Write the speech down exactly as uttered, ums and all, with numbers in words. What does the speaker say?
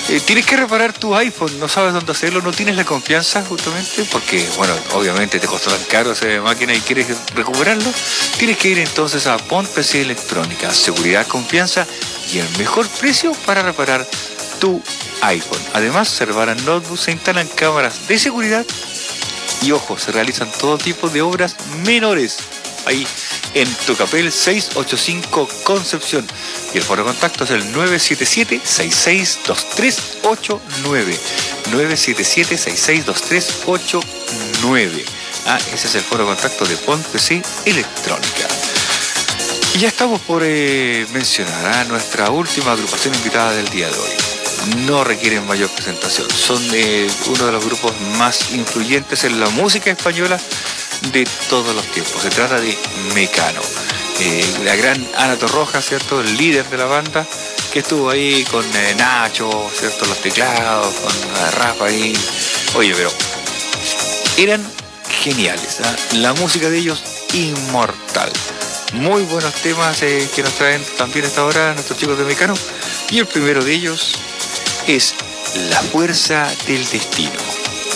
Eh, tienes que reparar tu iPhone, no sabes dónde hacerlo, no tienes la confianza justamente, porque, bueno, obviamente te costó tan caro esa máquina y quieres recuperarlo. Tienes que ir entonces a Pont P C Electrónica, seguridad, confianza y el mejor precio para reparar tu iPhone. Además, se reparan notebooks, se instalan cámaras de seguridad y, ojo, se realizan todo tipo de obras menores. Ahí en Tucapel seiscientos ochenta y cinco Concepción. Y el foro de contacto es el nueve siete siete, seis seis dos tres ocho nueve. nueve siete siete, seis seis dos tres ocho nueve. Ah, ese es el foro de contacto de Pont P C Electrónica. Y ya estamos por eh, mencionar a nuestra última agrupación invitada del día de hoy. No requieren mayor presentación. Son eh, uno de los grupos más influyentes en la música española de todos los tiempos. Se trata de Mecano. Eh, la gran Ana Torroja, ¿cierto? El líder de la banda, que estuvo ahí con eh, Nacho, ¿cierto? Los teclados, con la Rafa ahí. Oye, pero eran geniales, ¿eh? La música de ellos, inmortal. Muy buenos temas eh, que nos traen también hasta ahora nuestros chicos de Mecano. Y el primero de ellos es La Fuerza del Destino.